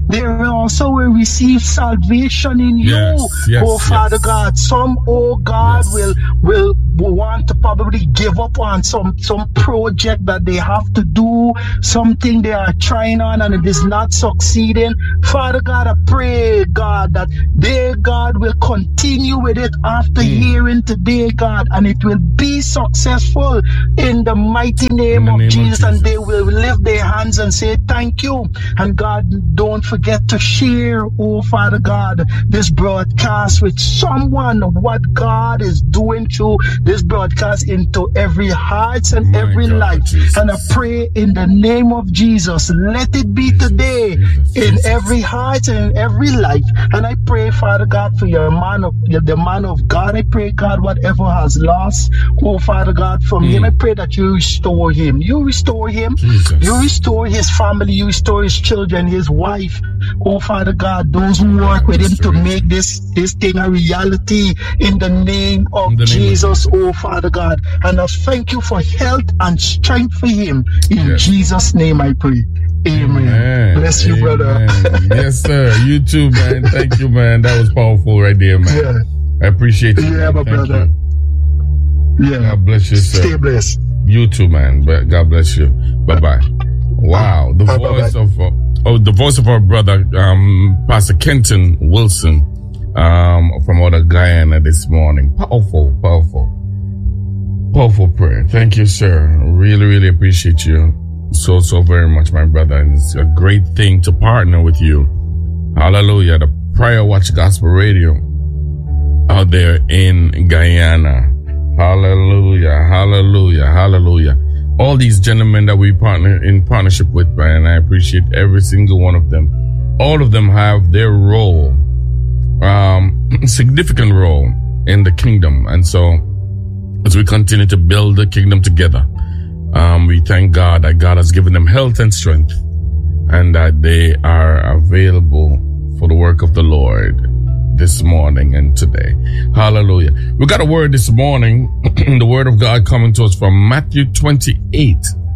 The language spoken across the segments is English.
they also will receive salvation in you. Oh Father God, some, oh God, will want to probably give up on some project that they have to do, something they are trying on and it is not succeeding. Father God, I pray, God, that they, God, will continue with it after hearing today, God, and it will be successful in the mighty name of Jesus, and they will lift their hands and say thank you. And God, don't forget to share, oh Father God, this broadcast with someone of what God is doing through this broadcast into every heart and every life. Jesus. And I pray in the name of Jesus, let it be today in every heart and in every life. And I pray, Father God, for the man of God. I pray, God, whatever has lost, oh Father God, from him, I pray that you restore him. You restore him. Jesus. You restore his family. You restore his children, his wife. Oh Father God, those who work with him to make this thing a reality in the name of Jesus, oh Father God. And I thank you for health and strength for him. In Jesus' name I pray. Amen. Bless you, brother. Yes, sir. You too, man. Thank you, man. That was powerful right there, man. Yeah. I appreciate you. Yeah, my brother. You. Yeah. God bless you, sir. Stay blessed. You too, man. God bless you. Bye-bye. Wow. The voice of our brother, Pastor Kenton Wilson, from out of Guyana this morning. Powerful prayer. Thank you, sir. Really, really appreciate you so very much, my brother. And it's a great thing to partner with you. Hallelujah. The Prayer Watch Gospel Radio out there in Guyana. Hallelujah. Hallelujah. Hallelujah. All these gentlemen that we partner in partnership with, man, I appreciate every single one of them. All of them have their role, significant role in the kingdom. And so as we continue to build the kingdom together, we thank God that God has given them health and strength and that they are available for the work of the Lord this morning and today. Hallelujah. We got a word this morning, the word of God coming to us from Matthew 28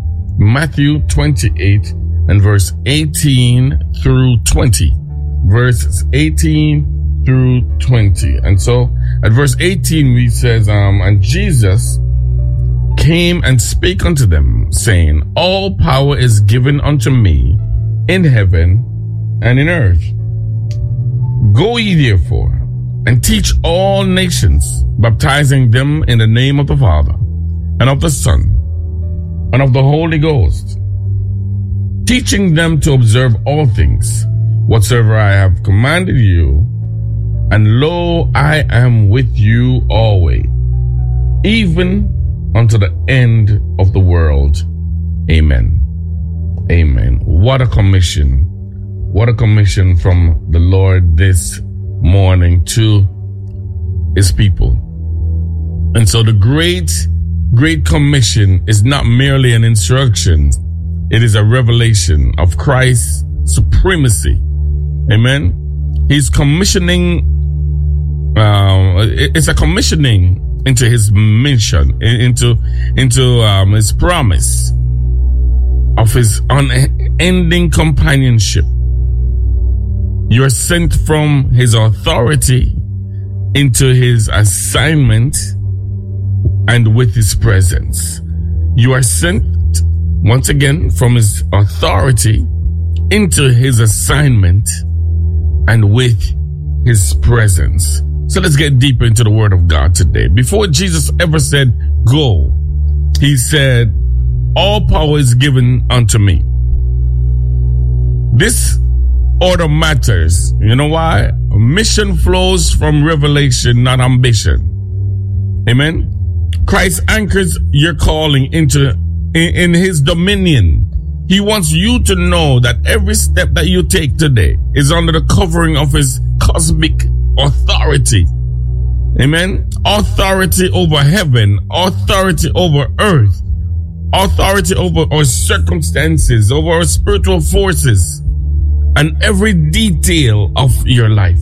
and verse 18 through 20. Verses 18 through 20. And so at verse 18 we says, and Jesus came and spake unto them, saying, all power is given unto me in heaven and in earth. Go ye therefore and teach all nations, baptizing them in the name of the Father and of the Son and of the Holy Ghost, teaching them to observe all things whatsoever I have commanded you. And lo, I am with you always, even unto the end of the world. Amen. Amen. What a commission. What a commission from the Lord this morning to his people. And so the great commission is not merely an instruction. It is a revelation of Christ's supremacy. Amen. He's commissioning, it's a commissioning into his mission, into his promise of his unending companionship. You are sent from his authority into his assignment and with his presence. You are sent once again from his authority into his assignment and with his presence. So let's get deeper into the word of God today. Before Jesus ever said, go, he said, all power is given unto me. This order matters. You know why? Mission flows from revelation, not ambition. Amen. Christ anchors your calling in his dominion. He wants you to know that every step that you take today is under the covering of his cosmic authority. Amen. Authority over heaven, authority over earth, authority over our circumstances, over our spiritual forces, and every detail of your life.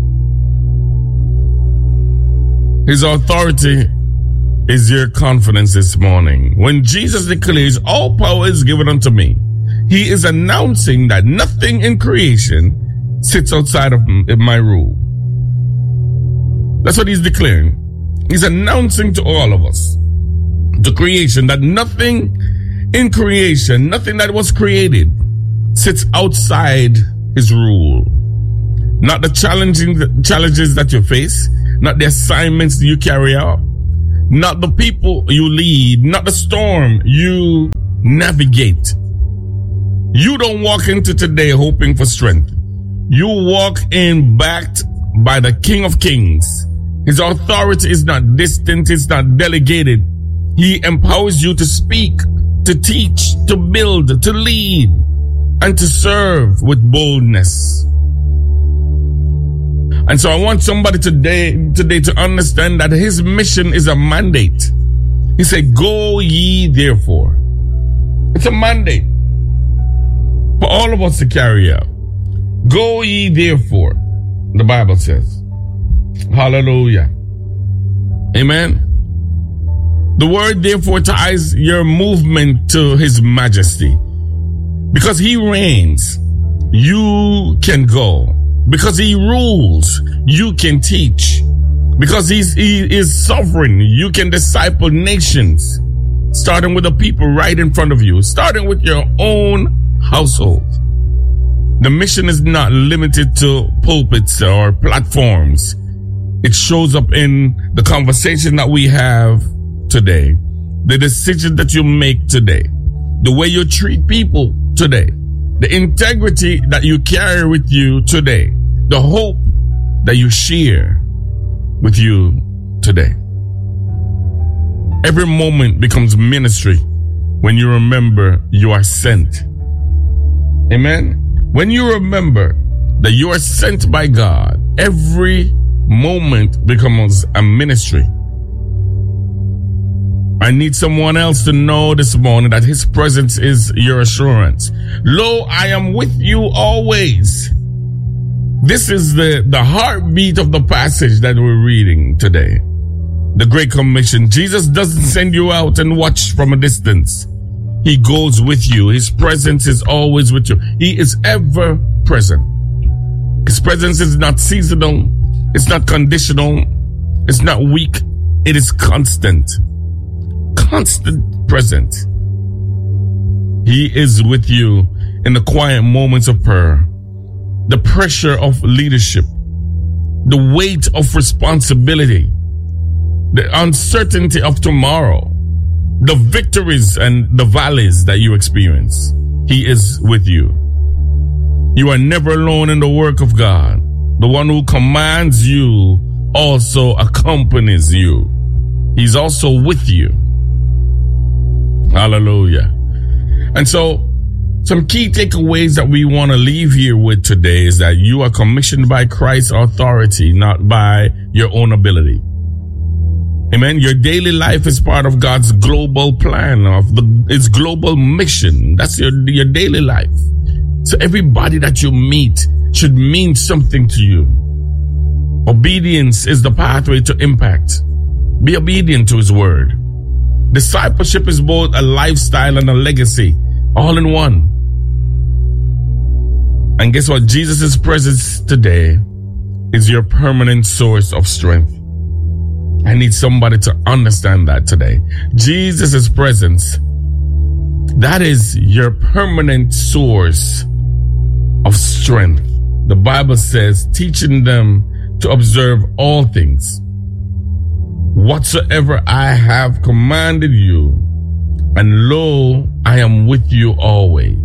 His authority is your confidence this morning. When Jesus declares all power is given unto me, he is announcing that nothing in creation sits outside of my rule. That's what he's declaring. He's announcing to all of us, to creation, that nothing in creation, nothing that was created, sits outside his rule. Not the challenges that you face, not the assignments you carry out, not the people you lead, not the storm you navigate. You don't walk into today hoping for strength. You walk in backed by the King of Kings. His authority is not distant, it's not delegated. He empowers you to speak, to teach, to build, to lead, and to serve with boldness. And so I want somebody today to understand that his mission is a mandate. He said, go ye therefore. It's a mandate for all of us to carry out. Go ye therefore, the Bible says. Hallelujah. Amen. The word therefore ties your movement to his majesty. Because he reigns, you can go. Because he rules, you can teach. Because he is sovereign, you can disciple nations. Starting with the people right in front of you. Starting with your own household. The mission is not limited to pulpits or platforms. It shows up in the conversation that we have today. The decision that you make today. The way you treat people today. The integrity that you carry with you today. The hope that you share with you today. Every moment becomes ministry when you remember you are sent. Amen? When you remember that you are sent by God, every moment becomes a ministry. I need someone else to know this morning that his presence is your assurance. Lo, I am with you always. This is the heartbeat of the passage that we're reading today. The Great Commission. Jesus doesn't send you out and watch from a distance. He goes with you. His presence is always with you. He is ever present. His presence is not seasonal. It's not conditional. It's not weak. It is constant. Constant present. He is with you in the quiet moments of prayer. The pressure of leadership. The weight of responsibility. The uncertainty of tomorrow. The victories and the valleys that you experience. He is with you. You are never alone in the work of God. The one who commands you also accompanies you. He's also with you. Hallelujah. And so, some key takeaways that we want to leave here with today is that you are commissioned by Christ's authority, not by your own ability. Amen. Your daily life is part of God's global plan, of his global mission. That's your daily life. So everybody that you meet should mean something to you. Obedience is the pathway to impact. Be obedient to his word. Discipleship is both a lifestyle and a legacy, all in one. And guess what? Jesus' presence today is your permanent source of strength. I need somebody to understand that today. Jesus' presence, that is your permanent source of strength. The Bible says, teaching them to observe all things, whatsoever I have commanded you, and lo, I am with you always,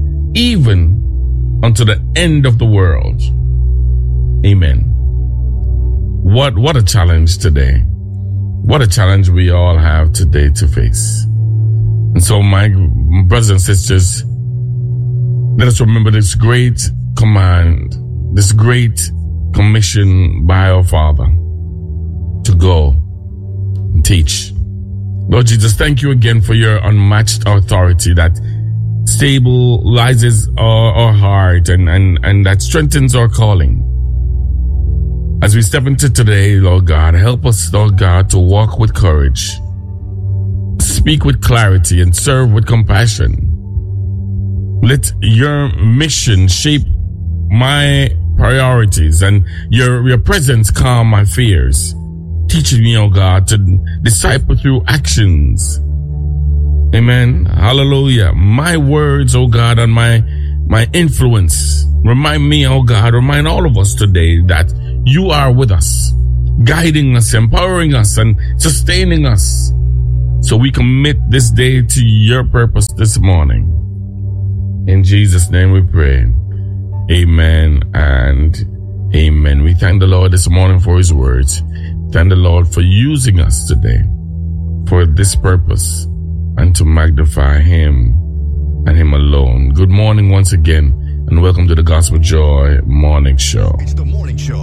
even unto the end of the world. Amen. What a challenge today. What a challenge we all have today to face. And so my brothers and sisters, let us remember this great command, this great commission by our Father to go and teach. Lord Jesus, thank you again for your unmatched authority that stabilizes our heart and that strengthens our calling. As we step into today, Lord God, help us, Lord God, to walk with courage, speak with clarity, and serve with compassion. Let your mission shape my priorities, and your presence calm my fears, teaching me, oh God, to disciple through actions. Amen. Hallelujah. My words, oh God, and my influence. Remind me, oh God, remind all of us today that you are with us, guiding us, empowering us, and sustaining us. So we commit this day to your purpose this morning. In Jesus' name we pray. Amen and amen. We thank the Lord this morning for his words. Thank the Lord for using us today for this purpose and to magnify him and him alone. Good morning once again, and welcome to the Gospel Joy Morning Show. It's the morning show.